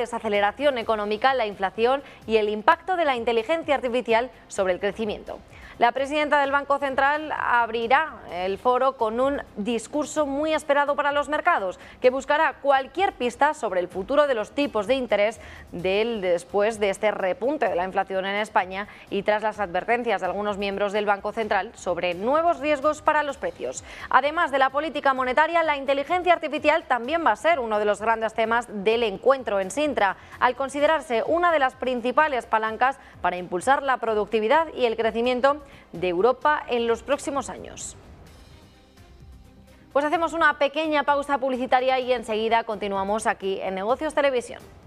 desaceleración económica, la inflación y el impacto de la inteligencia artificial sobre el crecimiento. La presidenta del Banco Central abrirá el foro con un discurso muy esperado para los mercados, que buscará cualquier pista sobre el futuro de los tipos de interés después de este repunte de la inflación en España y tras las advertencias de algunos miembros del Banco Central sobre nuevos riesgos para los precios. Además de la política monetaria, la inteligencia artificial también va a ser uno de los grandes temas del encuentro en Sintra, al considerarse una de las principales palancas para impulsar la productividad y el crecimiento de Europa en los próximos años. Pues hacemos una pequeña pausa publicitaria y enseguida continuamos aquí en Negocios Televisión.